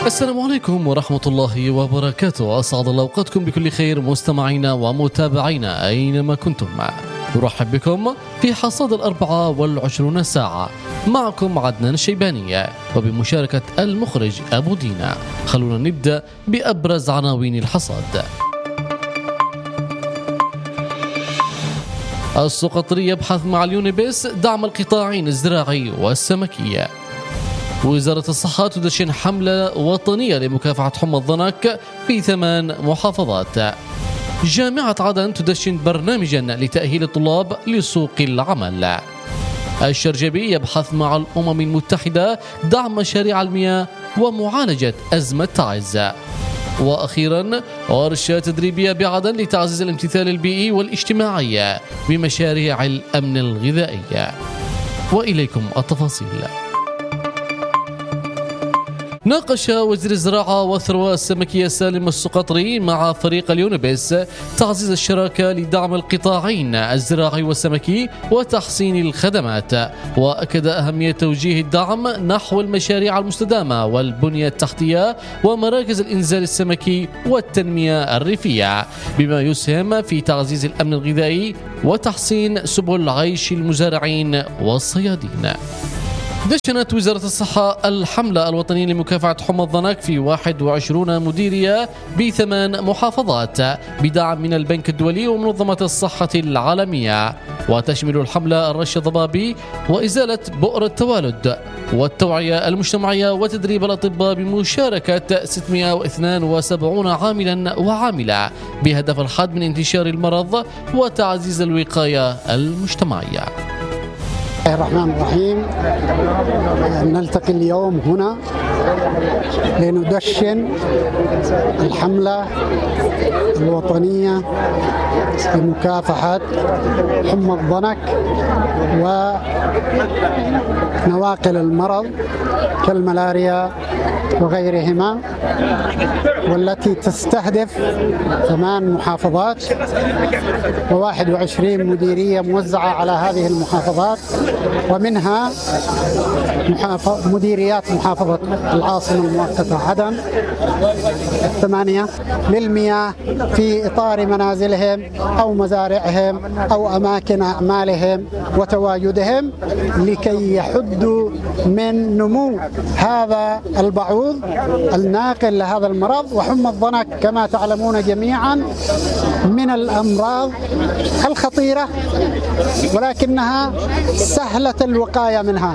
السلام عليكم ورحمة الله وبركاته. أسعد الله أوقاتكم بكل خير مستمعينا ومتابعينا أينما كنتم. نرحب بكم في حصاد 24 ساعة. معكم عدنان الشيباني وبمشاركة المخرج أبو دينا. خلونا نبدأ بأبرز عناوين الحصاد. السقطري يبحث مع اليونيبس دعم القطاعين الزراعي والسمكي. وزارة الصحة تدشن حملة وطنية لمكافحة حمى الضنك في 8 محافظات. جامعة عدن تدشن برنامجا لتأهيل الطلاب لسوق العمل. الشرجبي يبحث مع الأمم المتحدة دعم مشاريع المياه ومعالجة أزمة تعز. وأخيرا ورشة تدريبية بعدن لتعزيز الامتثال البيئي والاجتماعي بمشاريع الأمن الغذائي. وإليكم التفاصيل. ناقش وزير الزراعة والثروة السمكية سالم السقطري مع فريق اليونيبس تعزيز الشراكة لدعم القطاعين الزراعي والسمكي وتحسين الخدمات، وأكد أهمية توجيه الدعم نحو المشاريع المستدامة والبنية التحتية ومراكز الإنزال السمكي والتنمية الريفية، بما يسهم في تعزيز الأمن الغذائي وتحسين سبل عيش المزارعين والصيادين. دشنت وزارة الصحة الحملة الوطنية لمكافحة حمى الضنك في 21 مديرية ب8 محافظات بدعم من البنك الدولي ومنظمة الصحة العالمية، وتشمل الحملة الرش الضبابي وإزالة بؤر التوالد والتوعية المجتمعية وتدريب الأطباء بمشاركة 672 عاملا وعاملة بهدف الحد من انتشار المرض وتعزيز الوقاية المجتمعية. بسم الله الرحمن الرحيم. نلتقي اليوم هنا لندشن الحملة الوطنية لمكافحة حمى الضنك ونواقل المرض كالملاريا وغيرهما، والتي تستهدف 8 محافظات و21 مديرية موزعة على هذه المحافظات، ومنها مديريات محافظة العاصمة المؤقتة عدن 8 للمياه في إطار منازلهم أو مزارعهم أو أماكن أعمالهم وتواجدهم، لكي يحدوا من نمو هذا البعوض الناقل لهذا المرض. وحمى الضنك كما تعلمون جميعا من الأمراض الخطيرة، ولكنها سهلة الوقاية منها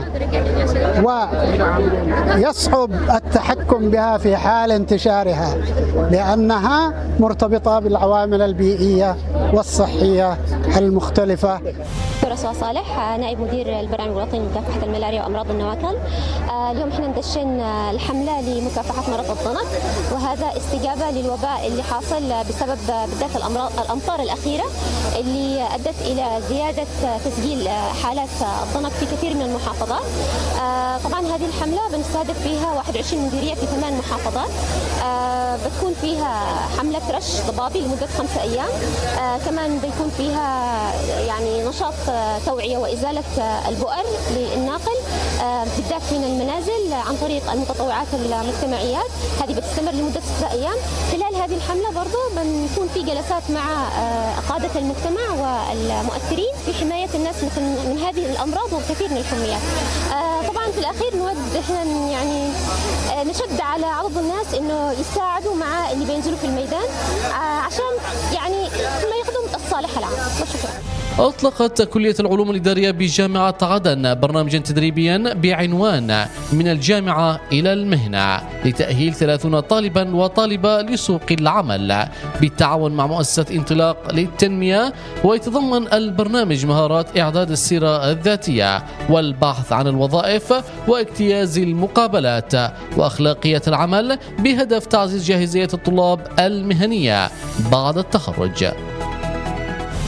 ويصعب التحكم بها في حال انتشارها، لأنها مرتبطة بالعوامل البيئية والصحية المختلفة. رسوة صالح، نائب مدير البرنامج الوطني لمكافحة الملاريا وأمراض النواقل. اليوم احنا ندشن الحملة لمكافحة مرض الضنك، وهذا استجابة للوباء اللي حاصل بسبب بالذات الأمطار الأخيرة اللي أدت إلى زيادة تسجيل حالات الضنك في كثير من المحافظات. طبعا هذه الحملة بنستهدف فيها 21 مديرية في 8 محافظات. بتكون فيها حملة رش ضبابي لمدة 5 أيام. كمان بيكون فيها يعني نشاط توعية وإزالة البؤر للناقل بالذات من المنازل عن طريق المتطوعات المجتمعيات. هذه بتستمر لمدة 6 أيام. خلال هذه الحملة برضو بنكون في جلسات مع قادة المجتمع والمؤثرين في حماية الناس من هذه الأمراض وكثير من الحميات. طبعا في الأخير نود إحنا يعني نشد على عرض الناس إنه يساعدوا مع اللي بينزلوا في الميدان عشان يعني ما يخدم الصالح العام. وشكرا. أطلقت كلية العلوم الإدارية بجامعة عدن برنامجا تدريبيا بعنوان من الجامعة إلى المهنة لتأهيل 30 طالبا وطالبة لسوق العمل بالتعاون مع مؤسسة انطلاق للتنمية، ويتضمن البرنامج مهارات إعداد السيرة الذاتية والبحث عن الوظائف واجتياز المقابلات وأخلاقية العمل بهدف تعزيز جاهزية الطلاب المهنية بعد التخرج.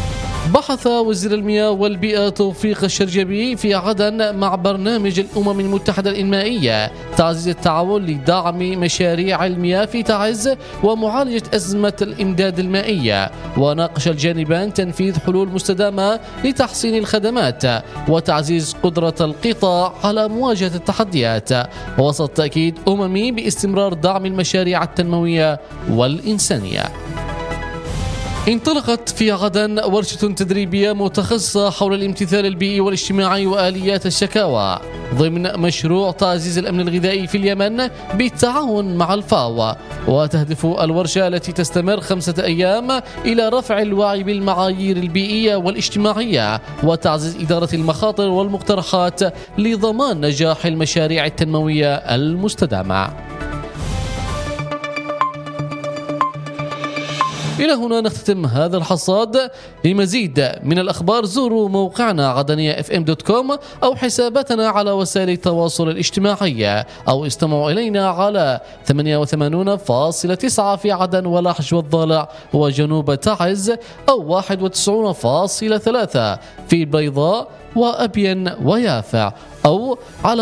بحث وزير المياه والبيئة توفيق الشرجبي في عدن مع برنامج الأمم المتحدة الإنمائية تعزيز التعاون لدعم مشاريع المياه في تعز ومعالجة أزمة الإمداد المائية، وناقش الجانبان تنفيذ حلول مستدامة لتحسين الخدمات وتعزيز قدرة القطاع على مواجهة التحديات، وسط تأكيد أممي باستمرار دعم المشاريع التنموية والإنسانية. انطلقت في عدن ورشة تدريبية متخصصة حول الامتثال البيئي والاجتماعي وآليات الشكاوى ضمن مشروع تعزيز الأمن الغذائي في اليمن بالتعاون مع الفاو، وتهدف الورشة التي تستمر 5 أيام إلى رفع الوعي بالمعايير البيئية والاجتماعية وتعزيز إدارة المخاطر والمقترحات لضمان نجاح المشاريع التنموية المستدامة. إلى هنا نختتم هذا الحصاد. لمزيد من الأخبار زوروا موقعنا عدنية.fm.com أو حساباتنا على وسائل التواصل الاجتماعي، أو استمعوا إلينا على 88.9 في عدن ولحج والضالع وجنوب تعز، أو 91.3 في البيضاء وأبين ويافع، أو على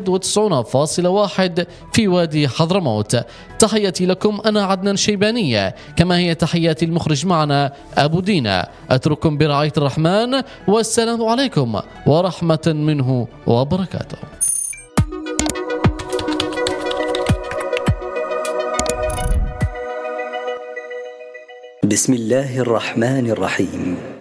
91.1 في وادي حضرموت. تحياتي لكم، أنا عدنان شيبانية، كما هي تحياتي المخرج معنا أبو دينا. أترككم برعاية الرحمن، والسلام عليكم ورحمة منه وبركاته. بسم الله الرحمن الرحيم.